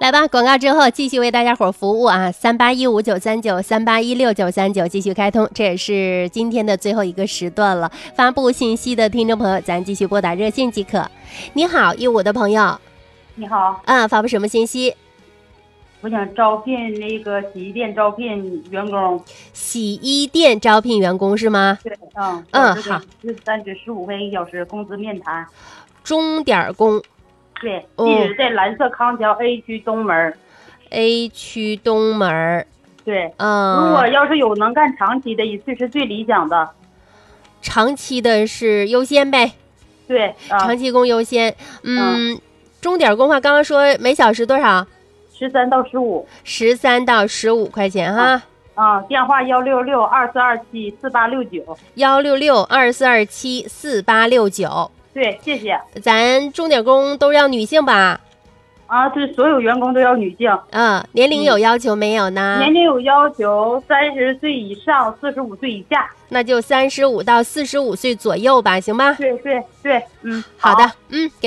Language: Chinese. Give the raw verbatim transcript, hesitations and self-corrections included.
来吧，广告之后继续为大家伙服务啊，三八一五九三九，三八一六九三九继续开通，这也是今天的最后一个时段了。发布信息的听众朋友，咱继续拨打热线即可。你好，一五的朋友。 你好。 啊，发布什么信息？ 我想招聘那个洗衣店招聘员工。 洗衣店招聘员工是吗？ 对，嗯嗯，好。 十三至十五块一小时，工资面谈。 钟点工。 对，地址在蓝色康桥 A 区东门。 A 区东门。 对， 嗯。 如果要是有能干长期的，一次是最理想的。 长期的是优先呗。 对， 啊、长期工优先。嗯，钟点工话，刚刚说每小时多少？ 十三到十五。 十三到十五块钱哈。 啊，嗯、电话幺六六二四二七四八六九。 幺六六二四二七四八六九。 对，谢谢。 咱钟点工都要女性吧？ 啊，对，所有员工都要女性。 嗯，年龄有要求没有呢？ 嗯、年龄有要求，三十岁以上，四十五岁以下。 那就三十五到四十五岁左右吧，行吧？ 对对对，嗯， 好的，嗯。